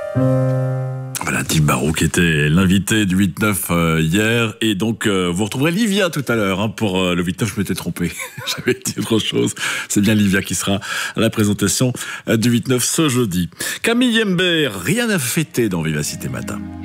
Voilà, Tim Barrow qui était l'invité du 8-9 hier. Et donc, vous retrouverez Livia tout à l'heure pour le 8-9. Je m'étais trompé. J'avais dit autre chose. C'est bien Livia qui sera à la présentation du 8-9 ce jeudi. Camille Hembert, rien à fêter dans Vivacité Matin.